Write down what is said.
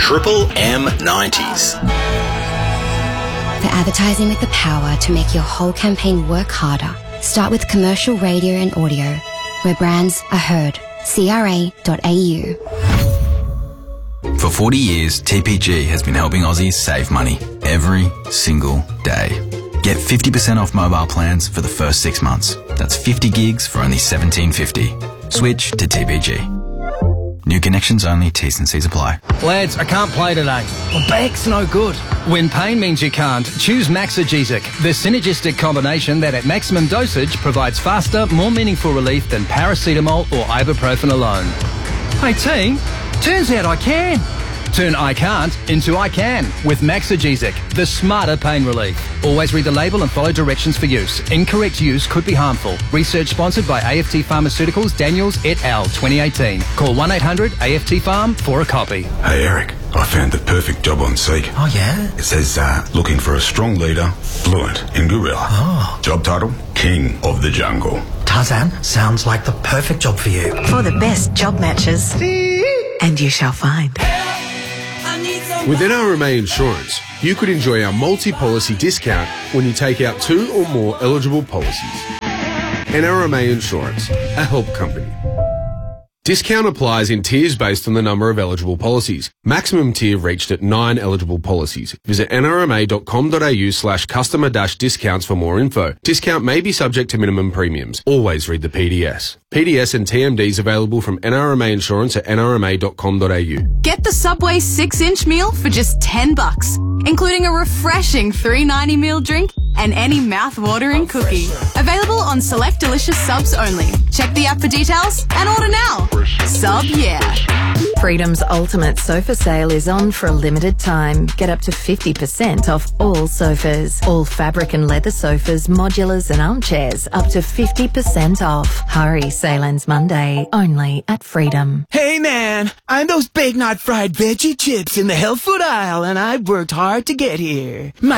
Triple M 90s. For advertising with the power to make your whole campaign work harder, start with commercial radio and audio, where brands are heard. CRA.au. For 40 years, TPG has been helping Aussies save money every single day. Get 50% off mobile plans for the first 6 months. That's 50 gigs for only $17.50. Switch to TPG. New connections only, T's and C's apply. Lads, I can't play today. My back's no good. When pain means you can't, choose Maxigesic, the synergistic combination that at maximum dosage provides faster, more meaningful relief than paracetamol or ibuprofen alone. Hey team, turns out I can. Turn I can't into I can with Maxigesic, the smarter pain relief. Always read the label and follow directions for use. Incorrect use could be harmful. Research sponsored by AFT Pharmaceuticals, Daniels et al. 2018. Call 1-800-AFT-PHARM for a copy. Hey Eric, I found the perfect job on Seek. Oh yeah? It says looking for a strong leader, fluent in gorilla. Oh. Job title, King of the Jungle. Tarzan, sounds like the perfect job for you. For the best job matches. And you shall find. With NRMA Insurance, you could enjoy our multi-policy discount when you take out 2 or more eligible policies. NRMA Insurance, a help company. Discount applies in tiers based on the number of eligible policies. Maximum tier reached at 9 eligible policies. Visit nrma.com.au/customer-discounts for more info. Discount may be subject to minimum premiums. Always read the PDS. PDS and TMDs available from NRMA Insurance at nrma.com.au. Get the Subway 6-inch meal for just $10, including a refreshing $3.90 meal drink and any mouth-watering cookie. Available on select delicious subs only. Check the app for details and order now. Sub yeah. Freedom's ultimate sofa sale is on for a limited time. Get up to 50% off all sofas. All fabric and leather sofas, modulars and armchairs up to 50% off. Hurry, sale ends Monday, only at Freedom. Hey man, I'm those Big Knot fried veggie chips in the health food aisle and I've worked hard to get here.